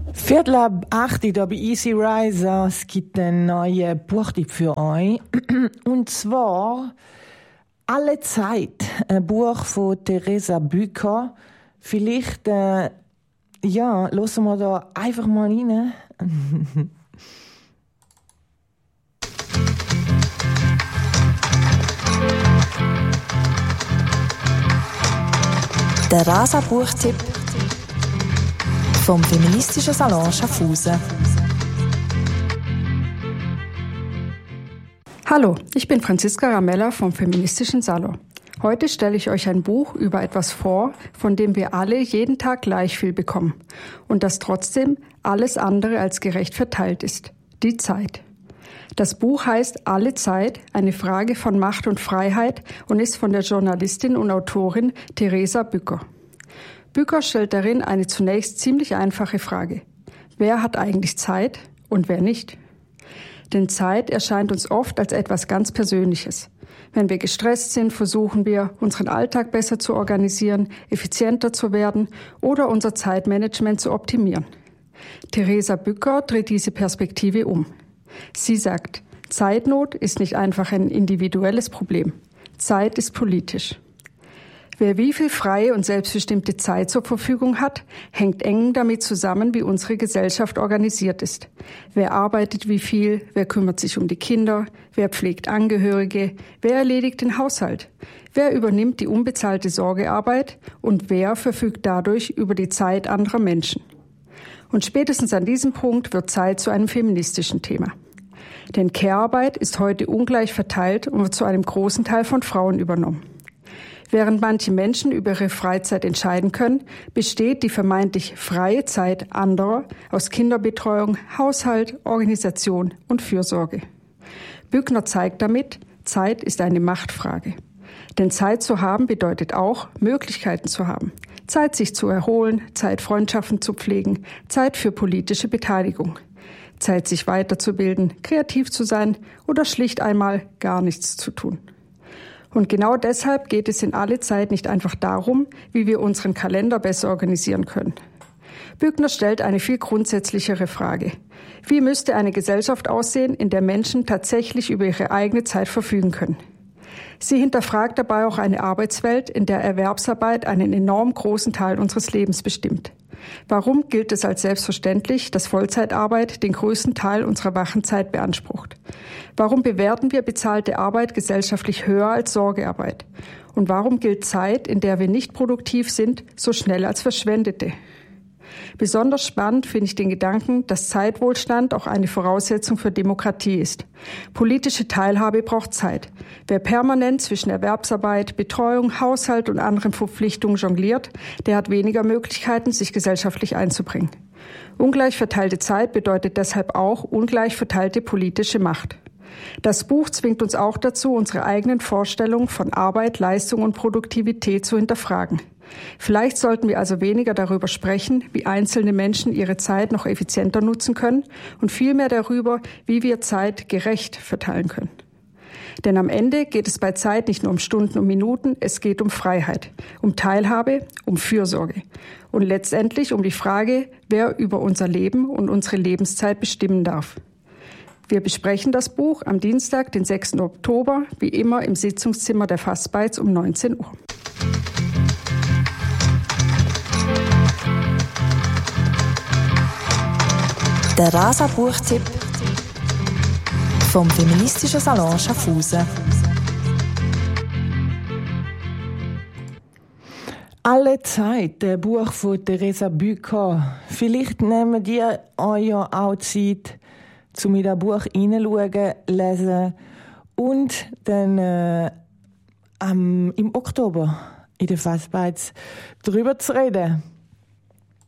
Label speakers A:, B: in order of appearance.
A: Viertel ab 8 Uhr bei Easy Riser. Es gibt einen neuen Buchtipp für euch. Und zwar «Alle Zeit», ein Buch von Theresa Bücker. Vielleicht, hören wir da einfach mal rein.
B: Der Rasa-Buchtipp vom feministischen Salon Schaffhausen.
C: Hallo, ich bin Franziska Ramella vom feministischen Salon. Heute stelle ich euch ein Buch über etwas vor, von dem wir alle jeden Tag gleich viel bekommen und das trotzdem alles andere als gerecht verteilt ist: die Zeit. Das Buch heißt «Alle Zeit, eine Frage von Macht und Freiheit» und ist von der Journalistin und Autorin Theresa Bücker. Bücker stellt darin eine zunächst ziemlich einfache Frage: Wer hat eigentlich Zeit und wer nicht? Denn Zeit erscheint uns oft als etwas ganz Persönliches. Wenn wir gestresst sind, versuchen wir, unseren Alltag besser zu organisieren, effizienter zu werden oder unser Zeitmanagement zu optimieren. Theresa Bücker dreht diese Perspektive um. Sie sagt, Zeitnot ist nicht einfach ein individuelles Problem. Zeit ist politisch. Wer wie viel freie und selbstbestimmte Zeit zur Verfügung hat, hängt eng damit zusammen, wie unsere Gesellschaft organisiert ist. Wer arbeitet wie viel, wer kümmert sich um die Kinder, wer pflegt Angehörige, wer erledigt den Haushalt, wer übernimmt die unbezahlte Sorgearbeit und wer verfügt dadurch über die Zeit anderer Menschen. Und spätestens an diesem Punkt wird Zeit zu einem feministischen Thema. Denn Care-Arbeit ist heute ungleich verteilt und wird zu einem großen Teil von Frauen übernommen. Während manche Menschen über ihre Freizeit entscheiden können, besteht die vermeintlich freie Zeit anderer aus Kinderbetreuung, Haushalt, Organisation und Fürsorge. Bücker zeigt damit, Zeit ist eine Machtfrage. Denn Zeit zu haben bedeutet auch, Möglichkeiten zu haben. Zeit, sich zu erholen, Zeit, Freundschaften zu pflegen, Zeit für politische Beteiligung. Zeit, sich weiterzubilden, kreativ zu sein oder schlicht einmal gar nichts zu tun. Und genau deshalb geht es in Alle Zeit nicht einfach darum, wie wir unseren Kalender besser organisieren können. Bücker stellt eine viel grundsätzlichere Frage. Wie müsste eine Gesellschaft aussehen, in der Menschen tatsächlich über ihre eigene Zeit verfügen können? Sie hinterfragt dabei auch eine Arbeitswelt, in der Erwerbsarbeit einen enorm großen Teil unseres Lebens bestimmt. Warum gilt es als selbstverständlich, dass Vollzeitarbeit den größten Teil unserer wachen Zeit beansprucht? Warum bewerten wir bezahlte Arbeit gesellschaftlich höher als Sorgearbeit? Und warum gilt Zeit, in der wir nicht produktiv sind, so schnell als verschwendete? Besonders spannend finde ich den Gedanken, dass Zeitwohlstand auch eine Voraussetzung für Demokratie ist. Politische Teilhabe braucht Zeit. Wer permanent zwischen Erwerbsarbeit, Betreuung, Haushalt und anderen Verpflichtungen jongliert, der hat weniger Möglichkeiten, sich gesellschaftlich einzubringen. Ungleich verteilte Zeit bedeutet deshalb auch ungleich verteilte politische Macht. Das Buch zwingt uns auch dazu, unsere eigenen Vorstellungen von Arbeit, Leistung und Produktivität zu hinterfragen. Vielleicht sollten wir also weniger darüber sprechen, wie einzelne Menschen ihre Zeit noch effizienter nutzen können und vielmehr darüber, wie wir Zeit gerecht verteilen können. Denn am Ende geht es bei Zeit nicht nur um Stunden und Minuten, es geht um Freiheit, um Teilhabe, um Fürsorge und letztendlich um die Frage, wer über unser Leben und unsere Lebenszeit bestimmen darf. Wir besprechen das Buch am Dienstag, den 6. Oktober, wie immer im Sitzungszimmer der Fassbeiz um 19 Uhr.
B: Der Rasa-Buchtipp vom feministischen Salon Schaffhausen.
A: «Alle Zeit», ein Buch von Theresa Bücker. Vielleicht nehmt ihr euch ja auch Zeit, um in das Buch hineinzuschauen, lesen und dann im Oktober in der Fassbeiz darüber zu reden.